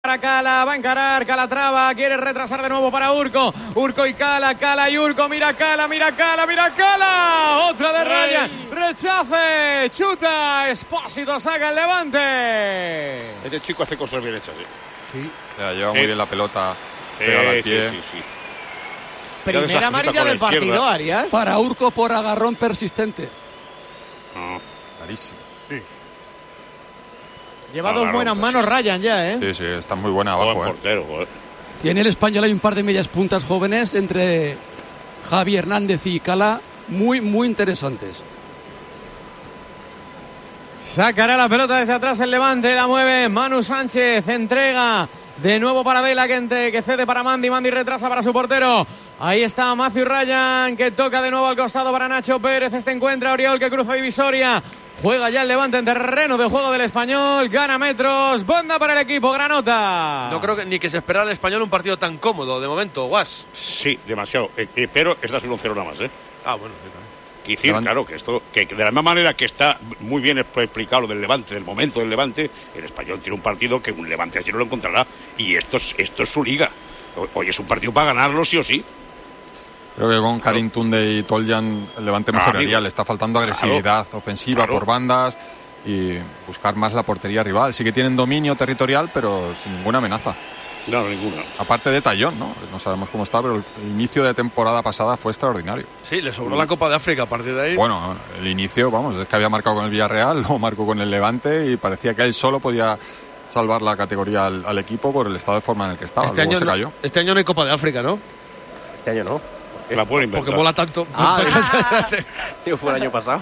para Cala, va a encarar, Calatrava, quiere retrasar de nuevo para Urco, Urco y Cala, Cala y Urco, mira Cala, otra de Ryan, rechace, chuta, Espósito saca el Levante. Este chico hace cosas bien hechas, Sí. Ya, lleva muy bien la pelota, pegada al pie. Sí. Primera amarilla del partido, Arias. Para Urco por agarrón persistente. Clarísimo. Sí. Lleva dos buenas manos Ryan ya, ¿eh? Sí, está muy buena abajo. Buen portero, Tiene el Español, hay un par de medias puntas jóvenes entre Javi Hernández y Cala, muy, muy interesantes. Sacará la pelota desde atrás el Levante, la mueve Manu Sánchez, entrega de nuevo para Vela que cede para Mandy retrasa para su portero. Ahí está Matthew Ryan que toca de nuevo al costado para Nacho Pérez. Este encuentra Oriol que cruza divisoria. Juega ya el Levante en terreno de juego del Español. Gana metros. Banda para el equipo Granota. No creo que ni que se esperara el Español un partido tan cómodo de momento, Guas. Sí, demasiado. Pero esta es un 1-0 nada más, ¿eh? Bueno, sí, decir, claro, que esto, que de la misma manera que está muy bien explicado lo del Levante, del momento del Levante, el Español tiene un partido que un Levante así no lo encontrará. Y esto es su liga. Hoy es un partido para ganarlo sí o sí. Creo que con Karim Tunde y Toljan el Levante mejoraría. Le está faltando agresividad ofensiva por bandas y buscar más la portería rival. Sí que tienen dominio territorial, pero sin ninguna amenaza. No, ninguna. Aparte de Tallón, ¿no? No sabemos cómo está, pero el inicio de temporada pasada fue extraordinario. Sí, le sobró la Copa de África a partir de ahí. Bueno, el inicio, vamos, es que había marcado con el Villarreal, luego marcó con el Levante y parecía que él solo podía salvar la categoría al equipo por el estado de forma en el que estaba. Este año, se cayó. Este año no hay Copa de África, ¿no? Este año no. La pueden inventar. Porque mola tanto. Tío, fue el año pasado.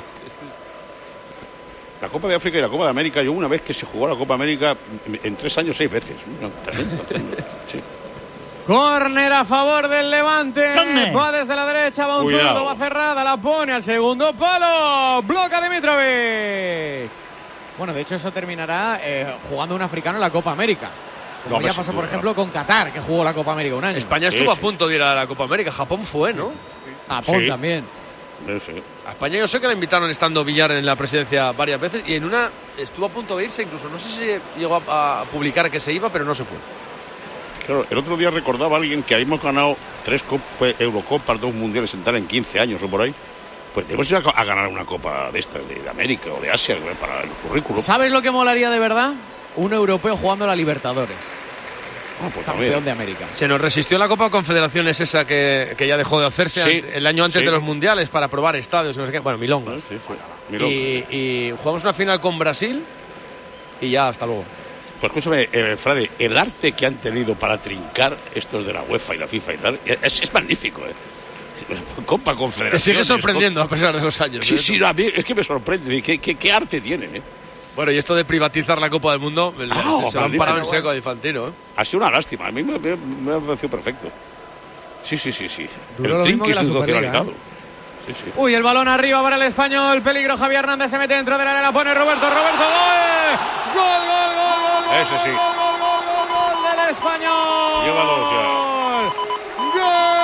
La Copa de África y la Copa de América, yo una vez que se jugó la Copa de América en 3 años 6 veces. Sí. Córner a favor del Levante. Va desde la derecha, va un zurdo, va cerrada, la pone al segundo palo. Bloca Dimitrovic. Bueno, de hecho eso terminará jugando un africano en la Copa América. Como ya pasó, por ejemplo, con Qatar, que jugó la Copa América un año. España estuvo a punto de ir a la Copa América. Japón fue, ¿no? Japón también. A España yo sé que la invitaron estando Villar en la presidencia varias veces y en una estuvo a punto de irse, incluso no sé si llegó a publicar que se iba, pero no se fue. Claro, el otro día recordaba a alguien que habíamos ganado 3 Eurocopas, 2 mundiales en 15 años o por ahí. Pues debemos ir a ganar una copa de estas, de América o de Asia, para el currículum. ¿Sabes lo que molaría de verdad? Un europeo jugando la Libertadores. Pues campeón de América. Se nos resistió la Copa Confederaciones esa que ya dejó de hacerse el año antes de los mundiales para probar estadios, no sé qué. Bueno, milongas. Y jugamos una final con Brasil y ya, hasta luego. Pues escúchame, Frade, el arte que han tenido para trincar estos de la UEFA y la FIFA y tal, es magnífico, Copa Confederaciones. Te sigue sorprendiendo a pesar de los años. Sí, a mí es que me sorprende. ¿Qué arte tienen, Bueno, y esto de privatizar la Copa del Mundo, se lo han parado en seco a Infantino, Ha sido una lástima, a mí me ha parecido perfecto. Sí. Duró el trinque institucionalizado. Sí. Uy, el balón arriba para el Español, peligro, Javier Hernández se mete dentro del área, la pone Roberto, ¡gol! ¡Gol! Ese sí. ¡Gol del Español! Lleva 2 ya. ¡Gol!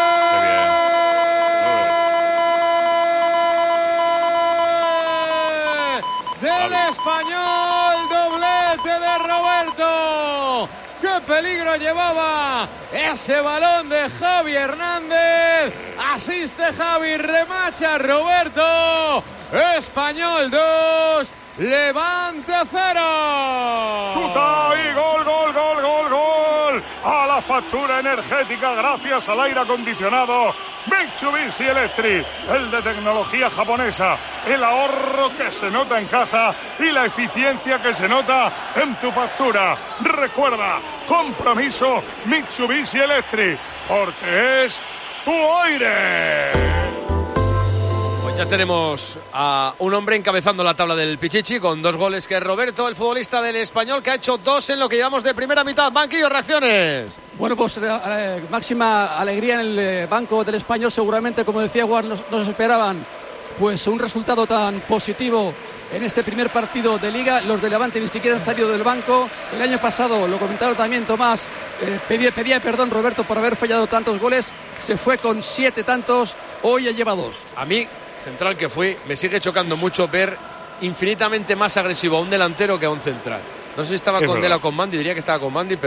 Del Español, doblete de Roberto. ¡Qué peligro llevaba ese balón de Javi Hernández! Asiste Javi, remacha Roberto. Español 2, Levante 0. Chuta y gol. A la factura energética gracias al aire acondicionado Mitsubishi Electric, el de tecnología japonesa, el ahorro que se nota en casa y la eficiencia que se nota en tu factura. Recuerda, compromiso Mitsubishi Electric, porque es tu aire. Pues ya tenemos a un hombre encabezando la tabla del Pichichi con 2 goles, que es Roberto, el futbolista del Español, que ha hecho 2 en lo que llevamos de primera mitad. Banquillo, reacciones. Bueno, pues máxima alegría en el banco del Español. Seguramente, como decía Guar, nos esperaban pues un resultado tan positivo en este primer partido de Liga. Los de Levante ni siquiera han salido del banco. El año pasado, lo comentaron también Tomás, pedía perdón Roberto por haber fallado tantos goles. Se fue con 7 tantos, hoy ya lleva 2. A mí, central que fui, me sigue chocando mucho ver infinitamente más agresivo a un delantero que a un central. No sé si estaba con Dela o con Mandy, diría que estaba con Mandy, pero